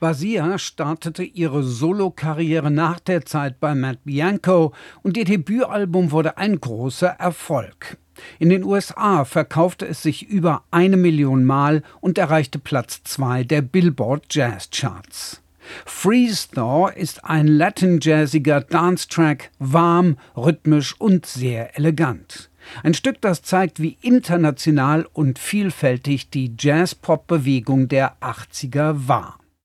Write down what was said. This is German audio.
Basia startete ihre Solokarriere nach der Zeit bei Matt Bianco und ihr Debütalbum wurde ein großer Erfolg. In den USA verkaufte es sich über 1 Million Mal und erreichte Platz 2 der Billboard Jazz Charts. Freeze Thaw ist ein Latin-jazziger Dance-Track, warm, rhythmisch und sehr elegant. Ein Stück, das zeigt, wie international und vielfältig die Jazz-Pop-Bewegung der 80er war.